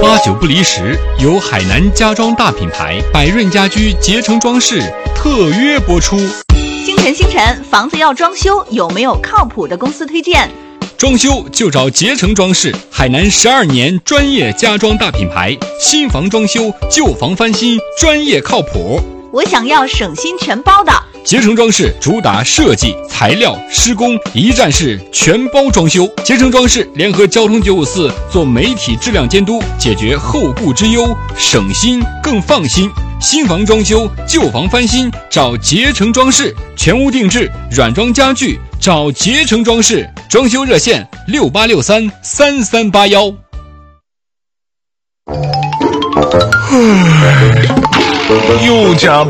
八九不离十，由海南家装大品牌百润家居捷成装饰特约播出。 星辰，房子要装修，有没有靠谱的公司推荐？ 装修就找捷成装饰，海南12年专业家装大品牌，新房装修、旧房翻新，专业靠谱。 我想要省心全包的。 捷成装饰主打设计、材料、施工一站式全包装修。捷成装饰联合交通954做媒体质量监督，解决后顾之忧，省心更放心。新房装修、旧房翻新，找捷成装饰；全屋定制、软装家具，找捷成装饰。装修热线68633381。 又加